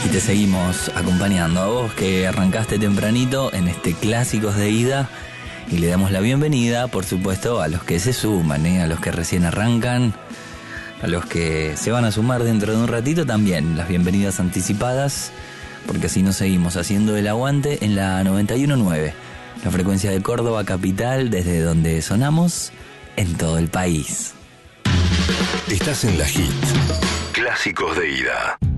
Y te seguimos acompañando a vos que arrancaste tempranito en este Clásicos de Ida. Y le damos la bienvenida, por supuesto, a los que se suman, a los que recién arrancan, a los que se van a sumar dentro de un ratito también. Las bienvenidas anticipadas, porque así nos seguimos haciendo el aguante en la 91.9, la frecuencia de Córdoba capital, desde donde sonamos en todo el país. Estás en la Hit. Clásicos de Ida.